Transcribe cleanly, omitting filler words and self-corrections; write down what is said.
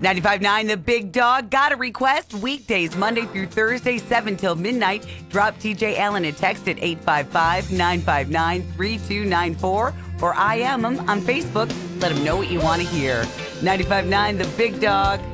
95.9 The Big Dog. Got a request? Weekdays, Monday through Thursday, 7 till midnight. Drop TJ Allen a text at 855-959-3294 or IM him on Facebook. Let him know what you want to hear. 95.9 The Big Dog.